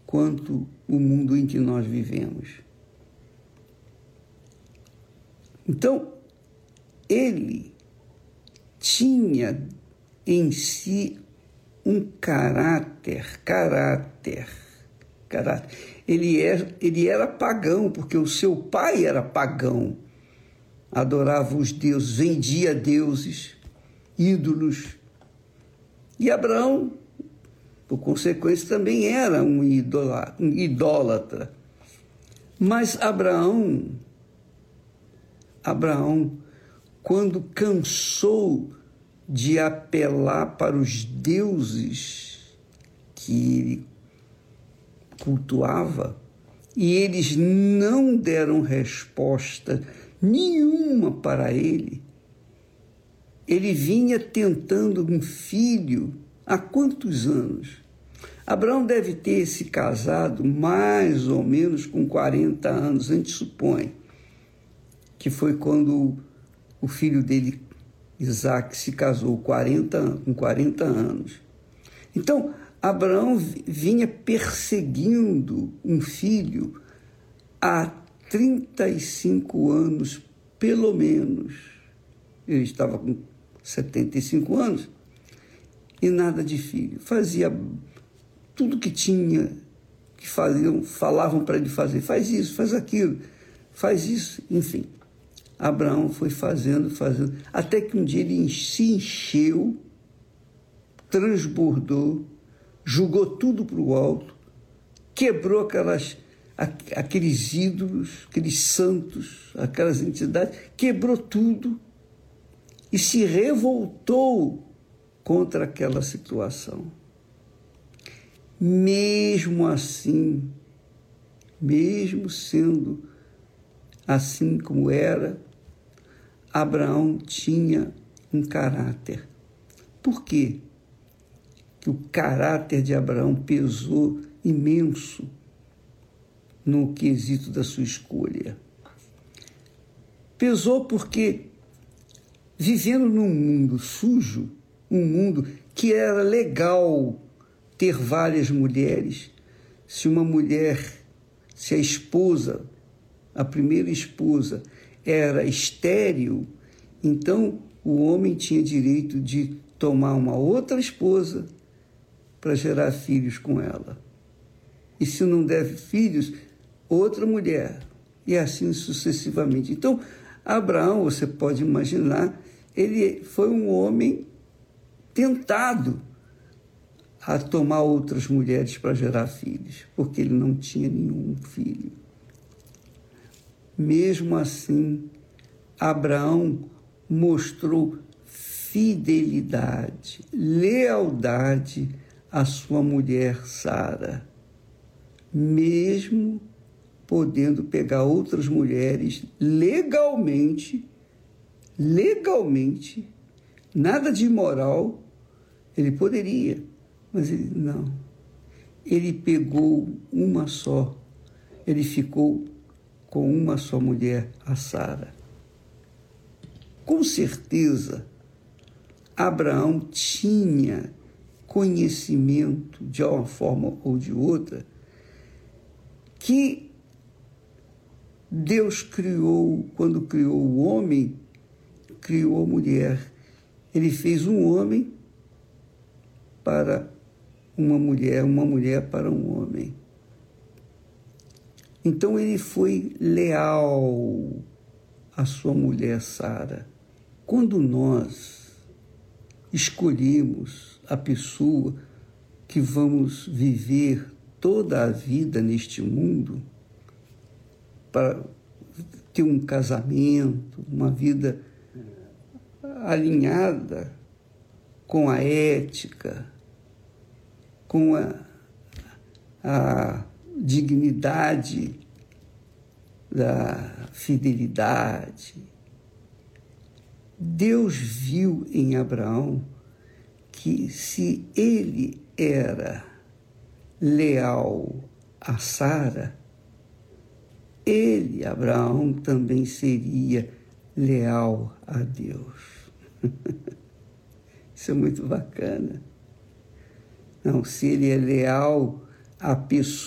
quanto o mundo em que nós vivemos. Então, ele tinha em si um caráter. Ele era pagão, porque o seu pai era pagão. Adorava os deuses, vendia deuses, ídolos. E Abraão, por consequência, também era um idólatra. Mas Abraão, quando cansou de apelar para os deuses que ele cultuava, e eles não deram resposta nenhuma para ele, ele vinha tentando um filho há quantos anos? Abraão deve ter se casado mais ou menos com 40 anos, a gente supõe, que foi quando o filho dele, Isaque, se casou com 40 anos. Então, Abraão vinha perseguindo um filho há 35 anos, pelo menos. Ele estava com 75 anos e nada de filho. Fazia tudo que tinha, falavam para ele fazer. Faz isso, faz aquilo, faz isso, enfim. Abraão foi fazendo, até que um dia ele se encheu, transbordou, jogou tudo para o alto, quebrou aqueles ídolos, aqueles santos, aquelas entidades, quebrou tudo e se revoltou contra aquela situação. Mesmo assim, mesmo sendo assim como era, Abraão tinha um caráter. Por quê? Que o caráter de Abraão pesou imenso no quesito da sua escolha. Pesou porque, vivendo num mundo sujo, um mundo que era legal ter várias mulheres, se a esposa, a primeira esposa, era estéril, então o homem tinha direito de tomar uma outra esposa para gerar filhos com ela. E se não der filhos, outra mulher. E assim sucessivamente. Então, Abraão, você pode imaginar, ele foi um homem tentado a tomar outras mulheres para gerar filhos, porque ele não tinha nenhum filho. Mesmo assim, Abraão mostrou fidelidade, lealdade à sua mulher Sara, mesmo podendo pegar outras mulheres legalmente, nada de imoral, ele poderia, mas ele não. Ele pegou uma só, ele ficou com uma só mulher, a Sara. Com certeza, Abraão tinha conhecimento, de uma forma ou de outra, que Deus criou, quando criou o homem, criou a mulher. Ele fez um homem para uma mulher para um homem. Então ele foi leal à sua mulher Sara. Quando nós escolhemos a pessoa que vamos viver toda a vida neste mundo, para ter um casamento, uma vida alinhada com a ética, com a dignidade da fidelidade. Deus viu em Abraão que se ele era leal a Sara, ele, Abraão, também seria leal a Deus. Isso é muito bacana. Não, se ele é leal à pessoa